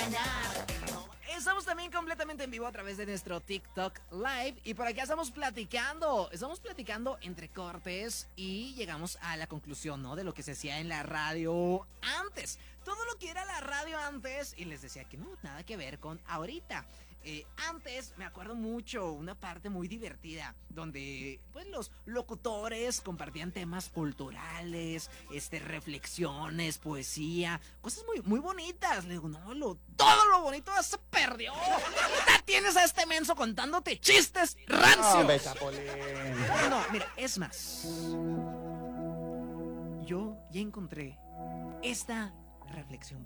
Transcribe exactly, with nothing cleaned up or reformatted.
engañar. Estamos también completamente en vivo a través de nuestro TikTok Live y por aquí estamos platicando, estamos platicando entre cortes y llegamos a la conclusión, ¿no? De lo que se hacía en la radio antes, todo lo que era la radio antes y les decía que no, nada que ver con ahorita. Eh, antes me acuerdo mucho una parte muy divertida donde pues los locutores compartían temas culturales, este, reflexiones, poesía, cosas muy, muy bonitas. Le digo, no, lo, todo lo bonito se perdió. Ya tienes a este menso contándote chistes rancios. Hombre, Chapulín. No, mira, es más. Yo ya encontré esta reflexión